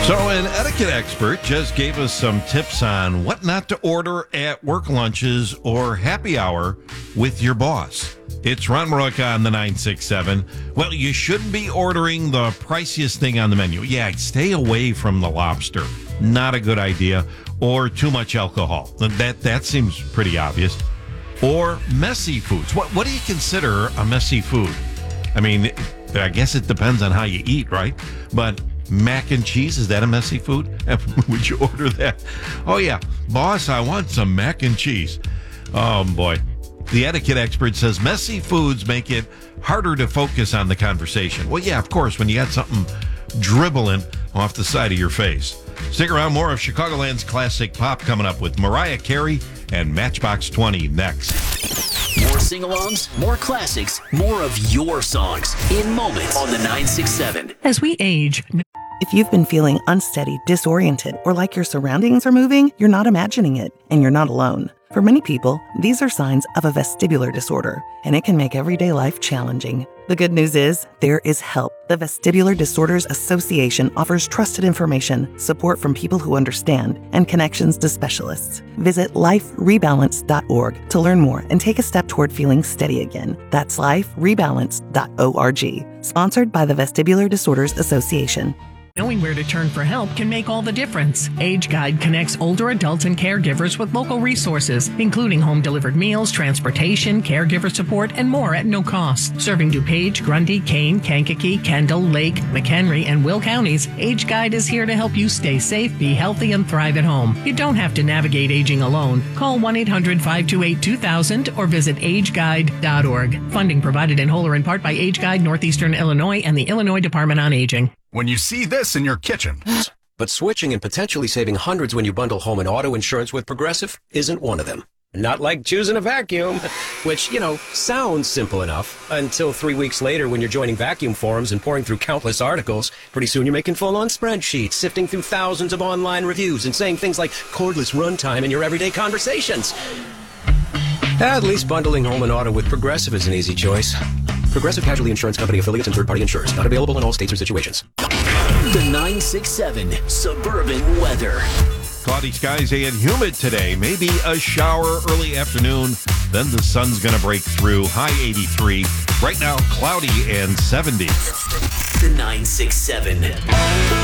So an etiquette expert just gave us some tips on what not to order at work lunches or happy hour with your boss. It's Ron Maroka on the 967. Well, you shouldn't be ordering the priciest thing on the menu. Yeah, stay away from the lobster. Not a good idea. Or too much alcohol. That seems pretty obvious. Or messy foods. What do you consider a messy food? I mean, I guess it depends on how you eat, right? But mac and cheese, is that a messy food? Would you order that? Oh, yeah. Boss, I want some mac and cheese. Oh, boy. The etiquette expert says messy foods make it harder to focus on the conversation. Well, yeah, of course, when you got something dribbling off the side of your face. Stick around. More of Chicagoland's classic pop coming up with Mariah Carey and Matchbox 20 next. More sing-alongs, more classics, more of your songs in moments on the 967. As we age... If you've been feeling unsteady, disoriented, or like your surroundings are moving, you're not imagining it, and you're not alone. For many people, these are signs of a vestibular disorder, and it can make everyday life challenging. The good news is, there is help. The Vestibular Disorders Association offers trusted information, support from people who understand, and connections to specialists. Visit liferebalance.org to learn more and take a step toward feeling steady again. That's liferebalance.org. Sponsored by the Vestibular Disorders Association. Knowing where to turn for help can make all the difference. Age Guide connects older adults and caregivers with local resources, including home-delivered meals, transportation, caregiver support, and more at no cost. Serving DuPage, Grundy, Kane, Kankakee, Kendall, Lake, McHenry, and Will counties, Age Guide is here to help you stay safe, be healthy, and thrive at home. You don't have to navigate aging alone. Call 1-800-528-2000 or visit ageguide.org. Funding provided in whole or in part by Age Guide, Northeastern Illinois, and the Illinois Department on Aging. When you see this in your kitchen. But switching and potentially saving hundreds when you bundle home and auto insurance with Progressive isn't one of them. Not like choosing a vacuum, which, sounds simple enough until 3 weeks later when you're joining vacuum forums and pouring through countless articles. Pretty soon you're making full-on spreadsheets, sifting through thousands of online reviews and saying things like cordless runtime in your everyday conversations. At least bundling home and auto with Progressive is an easy choice. Progressive Casualty Insurance Company affiliates and third-party insurers. Not available in all states or situations. The 967 Suburban Weather. Cloudy skies and humid today. Maybe a shower early afternoon. Then the sun's going to break through. High 83. Right now, cloudy and 70. The 967.